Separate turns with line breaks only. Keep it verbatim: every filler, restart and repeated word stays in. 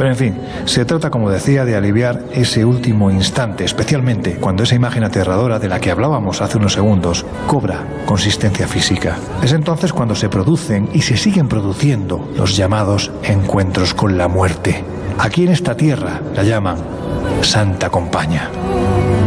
Pero en fin, se trata, como decía, de aliviar ese último instante, especialmente cuando esa imagen aterradora de la que hablábamos hace unos segundos cobra consistencia física. Es entonces cuando se producen y se siguen produciendo los llamados encuentros con la muerte. Aquí en esta tierra la llaman Santa Compaña.